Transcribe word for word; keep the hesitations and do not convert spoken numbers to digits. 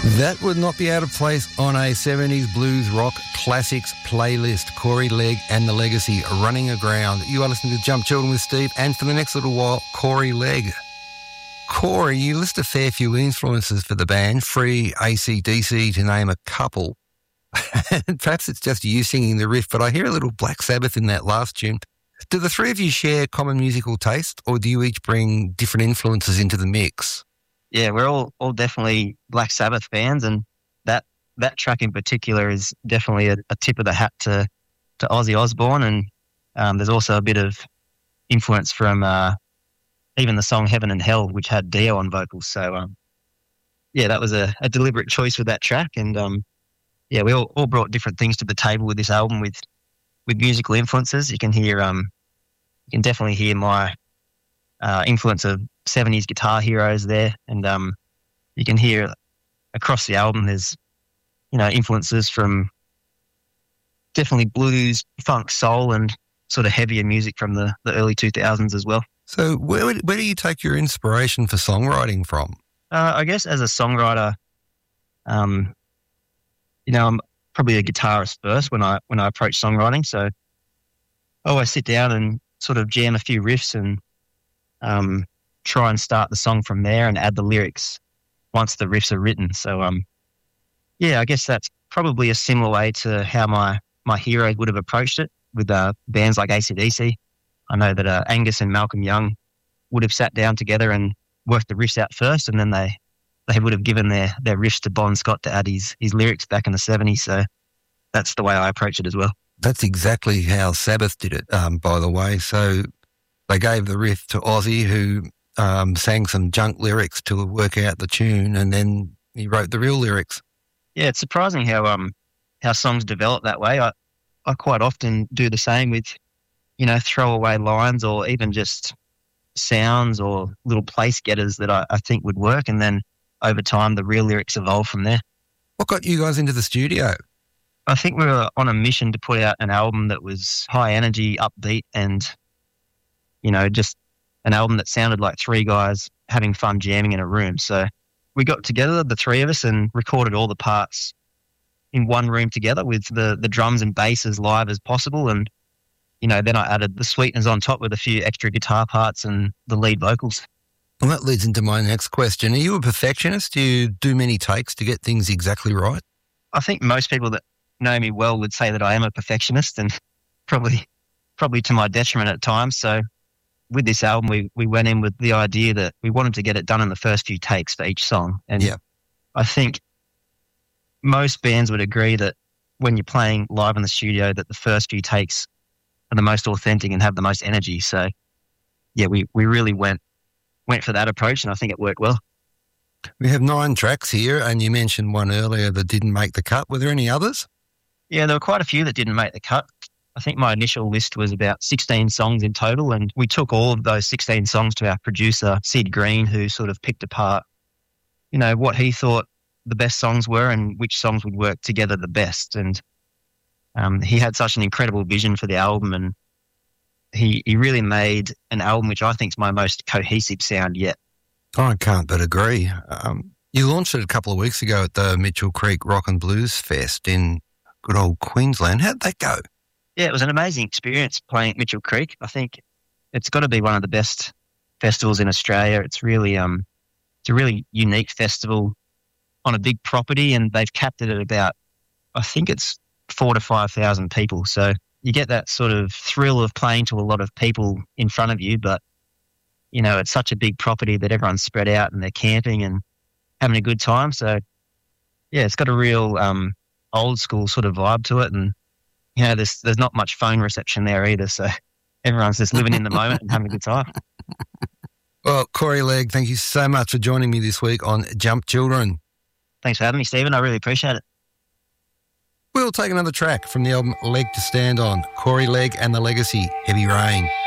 That would not be out of place on a seventies blues rock classics playlist. Corey Legg and The Legacy, Running Aground. You are listening to Jump Children with Steve, and for the next little while, Corey Legg. Corey, you list a fair few influences for the band, Free, A C D C, to name a couple. Perhaps it's just you singing the riff, but I hear a little Black Sabbath in that last tune. Do the three of you share common musical taste, or do you each bring different influences into the mix? Yeah, we're all, all definitely Black Sabbath fans, and that that track in particular is definitely a, a tip of the hat to, to Ozzy Osbourne, and um, there's also a bit of influence from uh, even the song Heaven and Hell, which had Dio on vocals. So, um, yeah, that was a, a deliberate choice with that track, and um, yeah, we all, all brought different things to the table with this album with with musical influences. You can hear, um, you can definitely hear my uh, influence of seventies guitar heroes there, and um, you can hear across the album there's, you know, influences from definitely blues, funk, soul, and sort of heavier music from the, the early two thousands as well. So where where do you take your inspiration for songwriting from? Uh, I guess as a songwriter, um, you know, I'm probably a guitarist first when I when I approach songwriting. So I always sit down and sort of jam a few riffs and um, try and start the song from there and add the lyrics once the riffs are written. So, um, yeah, I guess that's probably a similar way to how my, my heroes would have approached it with uh, bands like A C D C. I know that uh, Angus and Malcolm Young would have sat down together and worked the riffs out first, and then they, they would have given their, their riffs to Bon Scott to add his, his lyrics back in the seventies. So that's the way I approach it as well. That's exactly how Sabbath did it, um, by the way. So they gave the riff to Ozzy, who um, sang some junk lyrics to work out the tune, and then he wrote the real lyrics. Yeah, it's surprising how um how songs develop that way. I, I quite often do the same with, you know, throwaway lines or even just sounds or little place getters that I, I think would work, and then over time the real lyrics evolve from there. What got you guys into the studio? I think we were on a mission to put out an album that was high energy, upbeat, and, you know, just an album that sounded like three guys having fun jamming in a room. So we got together, the three of us, and recorded all the parts in one room together with the, the drums and bass as live as possible. And, you know, then I added the sweeteners on top with a few extra guitar parts and the lead vocals. Well, that leads into my next question. Are you a perfectionist? Do you do many takes to get things exactly right? I think most people that know me well would say that I am a perfectionist, and probably probably to my detriment at times. So with this album, we, we went in with the idea that we wanted to get it done in the first few takes for each song. And yeah. I think most bands would agree that when you're playing live in the studio, that the first few takes are the most authentic and have the most energy. So yeah, we, we really went went for that approach, and I think it worked well. We have nine tracks here, and you mentioned one earlier that didn't make the cut. Were there any others? Yeah, there were quite a few that didn't make the cut. I think my initial list was about sixteen songs in total, and we took all of those sixteen songs to our producer, Sid Green, who sort of picked apart, you know, what he thought the best songs were and which songs would work together the best. And um, he had such an incredible vision for the album, and he, he really made an album which I think is my most cohesive sound yet. I can't but agree. Um, you launched it a couple of weeks ago at the Mitchell Creek Rock and Blues Fest in good old Queensland. How'd that go? Yeah, it was an amazing experience playing at Mitchell Creek. I think it's got to be one of the best festivals in Australia. It's really, um, it's a really unique festival on a big property, and they've capped it at about, I think it's four to five thousand people. So you get that sort of thrill of playing to a lot of people in front of you, but you know, it's such a big property that everyone's spread out and they're camping and having a good time. So yeah, it's got a real um, old school sort of vibe to it, and you know, there's there's not much phone reception there either, so everyone's just living in the moment and having a good time. Well, Corey Legg, thank you so much for joining me this week on Jump Children. Thanks for having me, Stephen. I really appreciate it. We'll take another track from the album Leg to Stand On, Corey Legg and The Legacy, Heavy Rain.